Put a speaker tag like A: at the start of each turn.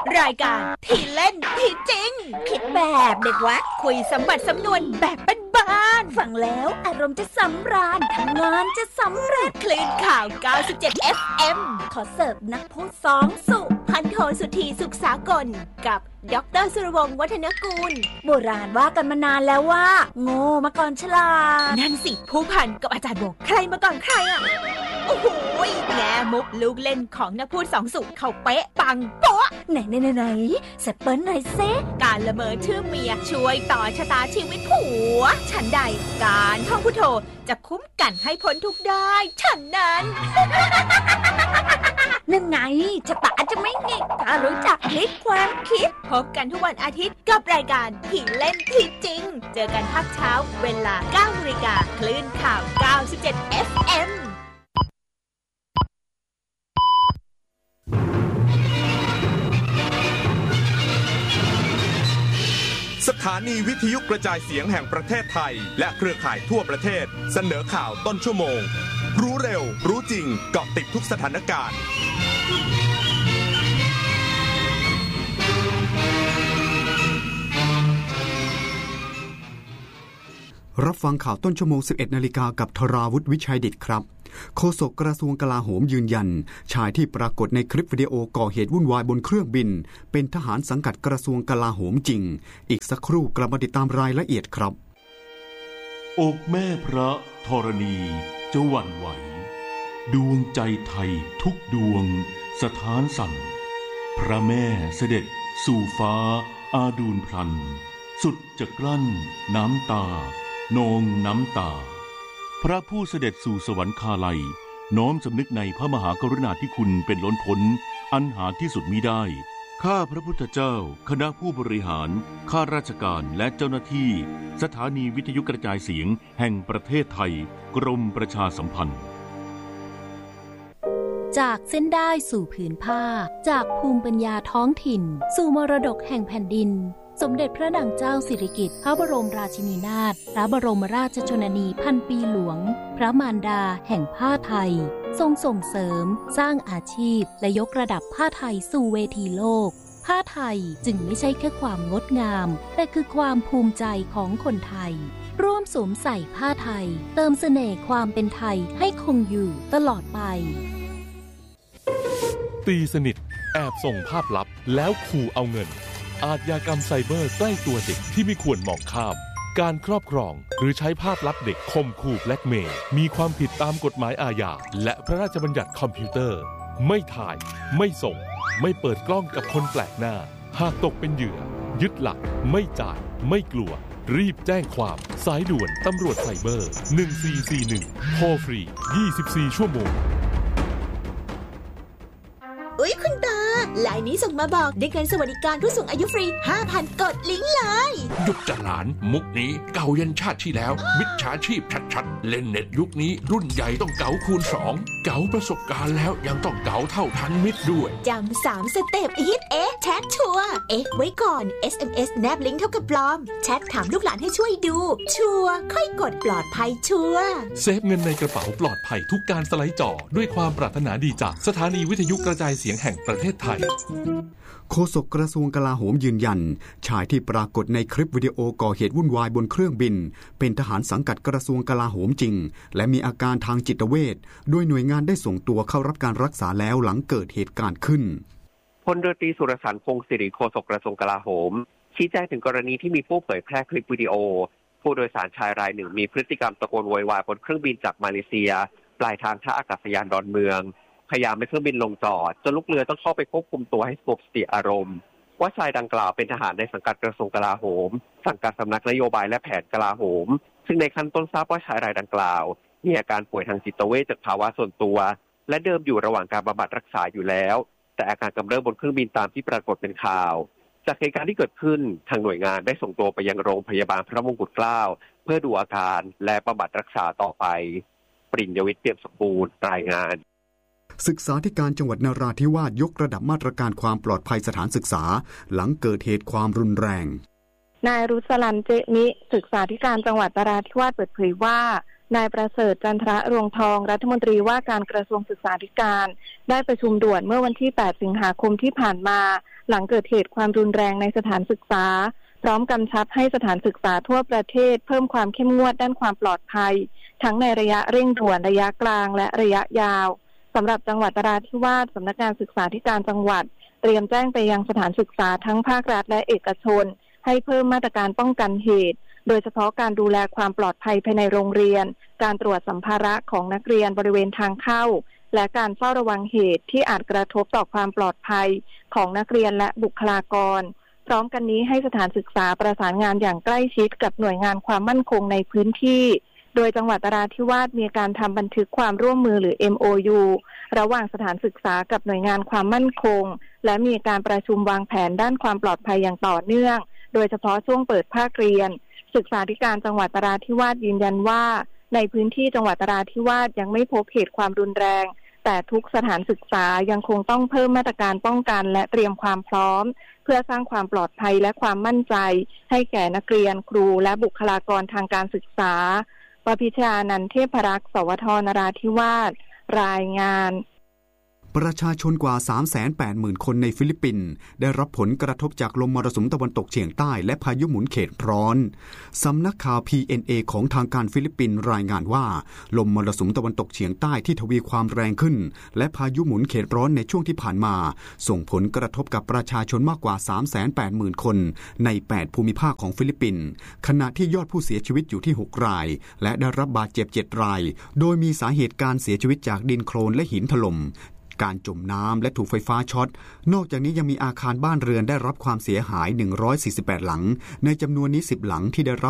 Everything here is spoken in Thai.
A: รายการที่เล่นที่จริงคิดแบบเด็กวัดคุยสัมบัติสำนวนแบบบ้านๆฟังแล้วอารมณ์จะสำราญทำงานจะสำเร็จคลื่นข่าว97 FM ขอเสิร์ฟนักพูดสองสุพันโทสุธีสุขสากลกับดร.สุรวงศ์วัฒนกูลโบราณว่ากันมานานแล้วว่าโง่มาก่อนฉลาดนั่นสิผู้พันกับอาจารย์บอกใครมาก่อนใครอ่ะโอ้โหแง่มุกลูกเล่นของนักพูดสองสุเขาเป๊ะปังโป๊ะไหนแซปเปิ้ลหน่อยเซการละเมอชื่อเมียช่วยต่อชะตาชีวิตผัวฉันใดการท่องพุทโธจะคุ้มกันให้พ้นทุกได้ฉันนั้น นั่นไงชะตาจะไม่หงิกถ้ารู้จักพลิกความคิดพบกันทุกวันอาทิตย์กับรายการที่เล่นที่จริงเจอกันภาคเช้าเวลา 9:00 นคลื่นข่าว97 FM
B: สถานีวิทยุกระจายเสียงแห่งประเทศไทยและเครือข่ายทั่วประเทศเสนอข่าวต้นชั่วโมงรู้เร็วรู้จริงเกาะติดทุกสถานการณ์
C: รับฟังข่าวต้นชั่วโมง 11:00 น.กับธราวุฒิวิชัยดิษฐ์ครับโฆษกกระทรวงกลาโหมยืนยันชายที่ปรากฏในคลิปวิดีโอก่อเหตุวุ่นวายบนเครื่องบินเป็นทหารสังกัดกระทรวงกลาโหมจริงอีกสักครู่กลับมาติดตามรายละเอียดครับ
D: อกแม่พระธรณีจะหวั่นไหวดวงใจไทยทุกดวงสถานสั่นพระแม่เสด็จสู่ฟ้าอาดูลพลันสุดจะกลั้นน้ำตานองน้ำตาพระผู้เสด็จสู่สวรรคาลัยน้อมสำนึกในพระมหากรุณาธิคุณเป็นล้นพ้นอันหาที่สุดมิได้ข้าพระพุทธเจ้าคณะผู้บริหารข้าราชการและเจ้าหน้าที่สถานีวิทยุกระจายเสียงแห่งประเทศไทยกรมประชาสัมพันธ์
E: จากเส้นได้สู่ผืนผ้าจากภูมิปัญญาท้องถิ่นสู่มรดกแห่งแผ่นดินสมเด็จพระนางเจ้าสิริกิติ์พระบรมราชินีนาถพระบรมราชชนนีพันปีหลวงพระมารดาแห่งผ้าไทยทรงส่งเสริมสร้างอาชีพและยกระดับผ้าไทยสู่เวทีโลกผ้าไทยจึงไม่ใช่แค่ความงดงามแต่คือความภูมิใจของคนไทยร่วมสวมใส่ผ้าไทยเติมเสน่ห์ความเป็นไทยให้คงอยู่ตลอดไป
F: ตีสนิทแอบส่งภาพลับแล้วขู่เอาเงินอาชญากรรมไซเบอร์ใกล้ตัวเด็กที่ไม่ควรมองข้ามการครอบครองหรือใช้ภาพลับเด็กข่มขู่แบล็กเมย์มีความผิดตามกฎหมายอาญาและพระราชบัญญัติคอมพิวเตอร์ไม่ถ่ายไม่ส่งไม่เปิดกล้องกับคนแปลกหน้าหากตกเป็นเหยื่อยึดหลักไม่จ่ายไม่กลัวรีบแจ้งความสายด่วนตำรวจไซเบอร์1441โทรฟรี24 ชั่วโมง
A: อุ๊ยคุณตาลายนี้ส่งมาบอกได้เงินสวัสดิการผู้สูงอายุฟรี 5,000 กดลิงก์เลย
G: หยุดจะหลานมุกนี้เก่ายันชาติที่แล้วมิจฉาชีพชัดๆเล่นเน็ตยุคนี้รุ่นใหญ่ต้องเก๋าคูณ2เก๋าประสบการณ์แล้วยังต้องเก๋าเท่าทันมิตรด้วย
A: จำ3สเต็ปฮิตแชทชัวร์ไว้ก่อน SMS แนบลิงก์เท่ากับปลอมแชทถามลูกหลานให้ช่วยดูชัวร์ค่อยกดปลอดภัยชัวร์
F: เซฟเงินในกระเป๋าปลอดภัยทุกการสไลด์จอด้วยความปรารถนาดีจากสถานีวิทยุกระจายเสียงแห่งประเทศไทย
C: โฆษกกระทรวงกลาโหมยืนยันชายที่ปรากฏในคลิปวิดีโอก่อเหตุวุ่นวายบนเครื่องบินเป็นทหารสังกัดกระทรวงกลาโหมจริงและมีอาการทางจิตเวชโดยหน่วยงานได้ส่งตัวเข้ารับการรักษาแล้วหลังเกิดเหตุการณ์ขึ้น
H: พลเรือตรีสุรสารพงศ์สิริโฆษกกระทรวงกลาโหมชี้แจงถึงกรณีที่มีผู้เผยแพร่คลิปวิดีโอผู้โดยสารชายรายหนึ่งมีพฤติกรรมตะโกนโวยวายบนเครื่องบินจากมาเลเซียปลายทางท่าอากาศยานดอนเมืองพยายามให้เครื่องบินลงจอดจนลูกเรือต้องเข้าไปควบคุมตัวให้สงบสติอารมณ์ว่าชายดังกล่าวเป็นทหารในสังกัดกระทรวงกลาโหมสังกัดสำนักนโยบายและแผนกลาโหมซึ่งในขั้นต้นทราบว่าชายรายดังกล่าวมีอาการป่วยทางจิตเวชจากภาวะส่วนตัวและเดิมอยู่ระหว่างการบำบัดรักษาอยู่แล้วแต่อาการกำเริบบนเครื่องบินตามที่ปรากฏเป็นข่าวจากเหตุการณ์ที่เกิดขึ้นทางหน่วยงานได้ส่งตัวไปยังโรงพยาบาลพระมงกุฎเกล้าเพื่อดูอาการและบำบัดรักษาต่อไปปริญญวิทย์เปี่ยมสมบูรณ์รายงาน
C: ศึกษาธิการจังหวัดนราธิวาสยกระดับมาตรการความปลอดภัยสถานศึกษาหลังเกิดเหตุความรุนแรง
I: นายรุสลันเจมิศึกษาธิการจังหวัดนราธิวาสเปิดเผยว่านายประเสริฐจันทระรวงทองรัฐมนตรีว่าการกระทรวงศึกษาธิการได้ประชุมด่วนเมื่อวันที่ 8 สิงหาคมที่ผ่านมาหลังเกิดเหตุความรุนแรงในสถานศึกษาพร้อมกำชับให้สถานศึกษาทั่วประเทศเพิ่มความเข้มงวดด้านความปลอดภัยทั้งในระยะเร่งด่วนระยะกลางและระยะยาวสำหรับจังหวัดนราธิวาสสำนักงานศึกษาธิการจังหวัดเตรียมแจ้งไปยังสถานศึกษาทั้งภาครัฐและเอกชนให้เพิ่มมาตรการป้องกันเหตุโดยเฉพาะการดูแลความปลอดภัยภายในโรงเรียนการตรวจสัมภาระของนักเรียนบริเวณทางเข้าและการเฝ้าระวังเหตุที่อาจกระทบต่อความปลอดภัยของนักเรียนและบุคลากรพร้อมกันนี้ให้สถานศึกษาประสานงานอย่างใกล้ชิดกับหน่วยงานความมั่นคงในพื้นที่โดยจังหวัดนราธิวาสมีการทำบันทึกความร่วมมือหรือ MOU ระหว่างสถานศึกษากับหน่วยงานความมั่นคงและมีการประชุมวางแผนด้านความปลอดภัยอย่างต่อเนื่องโดยเฉพาะช่วงเปิดภาคเรียนศึกษาธิการจังหวัดนราธิวาสยืนยันว่าในพื้นที่จังหวัดนราธิวาสยังไม่พบเหตุความรุนแรงแต่ทุกสถานศึกษายังคงต้องเพิ่มมาตรการป้องกันและเตรียมความพร้อมเพื่อสร้างความปลอดภัยและความมั่นใจให้แก่นักเรียนครูและบุคลากรทางการศึกษาปพิชานันท์เทพรักษ์สวทนราธิวาสรายงาน
C: ประชาชนกว่า 380,000 คนในฟิลิปปินส์ได้รับผลกระทบจากลมมรสุมตะวันตกเฉียงใต้และพายุหมุนเขตร้อนสำนักข่าว PNA ของทางการฟิลิปปินส์รายงานว่าลมมรสุมตะวันตกเฉียงใต้ที่ทวีความแรงขึ้นและพายุหมุนเขตร้อนในช่วงที่ผ่านมาส่งผลกระทบกับประชาชนมากกว่า 380,000 คนใน 8 ภูมิภาคของฟิลิปปินส์ขณะที่ยอดผู้เสียชีวิตอยู่ที่ 6 รายและได้รับบาดเจ็บ 7 รายโดยมีสาเหตุการเสียชีวิตจากดินโคลนและหินถล่มการจมน้ำและถูกไฟฟ้าช็อตนอกจากนี้ยังมีอาคารบ้านเรือนได้รับความเสียหาย148หลังในจำนวนนี้10หลังที่ได้รับ